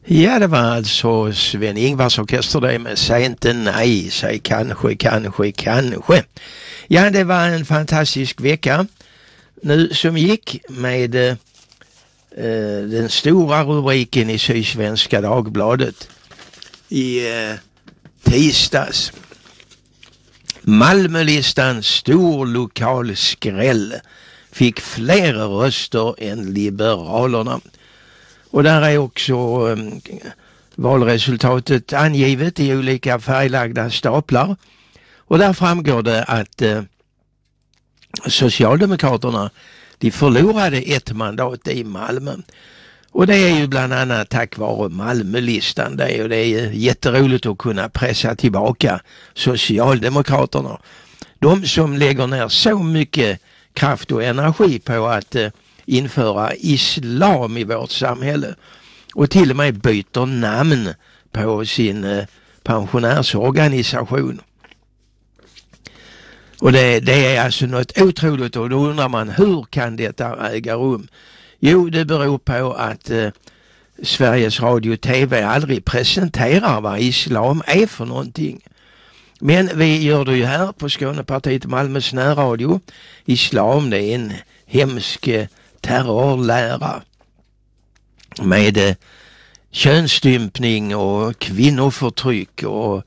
Ja, det var alltså Sven-Ingvars orkester det med Säg inte nej, säg kanske, kanske, kanske. Ja, det var en fantastisk vecka nu som gick med den stora rubriken i Sydsvenska Dagbladet i tisdags. Malmölistan stor lokal skräll fick fler röster än Liberalerna. Och där är också valresultatet angivet i olika färglagda staplar. Och där framgår det att Socialdemokraterna de förlorade ett mandat i Malmö. Och det är ju bland annat tack vare Malmölistan. Det är jätteroligt att kunna pressa tillbaka Socialdemokraterna. De som lägger ner så mycket kraft och energi på att införa islam i vårt samhälle och till och med byter namn på sin pensionärsorganisation. Och det är alltså något otroligt, och då undrar man, hur kan detta äga rum? Jo, det beror på att Sveriges Radio och TV aldrig presenterar vad islam är för någonting. Men vi gör det ju här på Skånepartiet Malmös närradio. Islam, det är en hemsk terrorlära med könsstympning och kvinnoförtryck och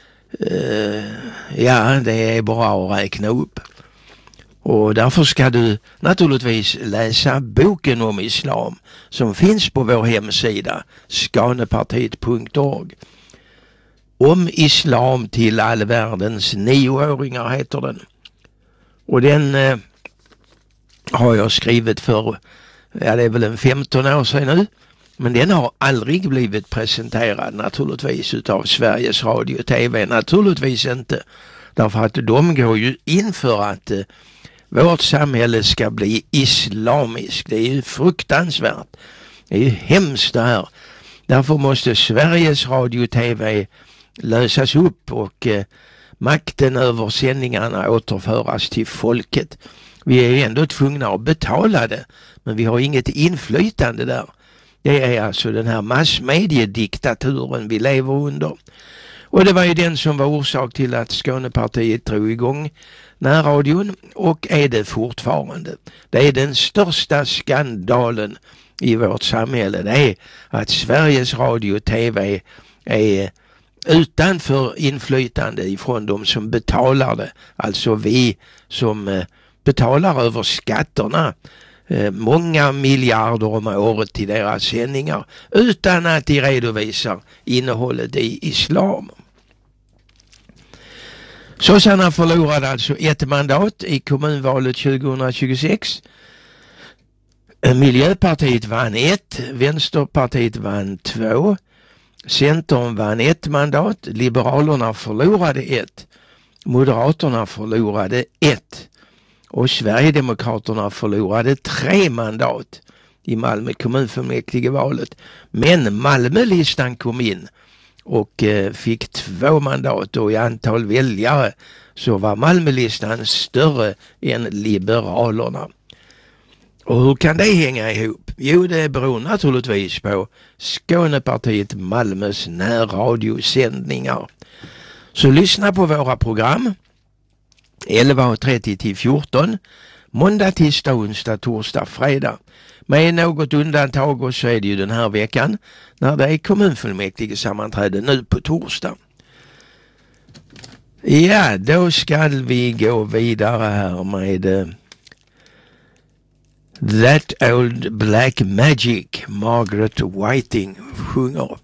ja, det är bara att räkna upp. Och därför ska du naturligtvis läsa boken om islam som finns på vår hemsida skanepartiet.org. Om islam till all världens 9-åringar heter den. Och den har jag skrivit för, ja, det är väl en 15 år sedan nu. Men den har aldrig blivit presenterad naturligtvis utav Sveriges Radio och TV. Naturligtvis inte. Därför att de går ju in för att vårt samhälle ska bli islamiskt. Det är ju fruktansvärt. Det är ju hemskt det här. Därför måste Sveriges Radio och TV lösas upp och makten över sändningarna återföras till folket. Vi är ju ändå tvungna att betala det, men vi har inget inflytande där. Det är alltså den här massmediediktaturen vi lever under. Och det var ju den som var orsak till att Skånepartiet drog igång närradion, och är det fortfarande. Det är den största skandalen i vårt samhälle. Det är att Sveriges Radio och TV är utanför inflytande ifrån de som betalar det. Alltså vi som betalar över skatterna många miljarder om året till deras sändningar utan att de redovisar innehållet i islam. Sossarna förlorade alltså ett mandat i kommunvalet 2026. Miljöpartiet vann 1, Vänsterpartiet vann 2, Centern vann 1 mandat, Liberalerna förlorade 1, Moderaterna förlorade 1 och Sverigedemokraterna förlorade 3 mandat i Malmö kommunfullmäktigevalet. Men Malmölistan kom in och fick 2 mandat, och i antal väljare så var Malmölistan större än Liberalerna. Och hur kan det hänga ihop? Jo, det beror naturligtvis på Skånepartiet Malmös närradiosändningar. Så lyssna på våra program 11.30 till 14, måndag, tisdag, onsdag, torsdag, fredag. Med något undantag, och så är det ju den här veckan när det är kommunfullmäktige sammanträde nu på torsdag. Ja, då ska vi gå vidare här med That Old Black Magic, Margaret Whiting sjunger.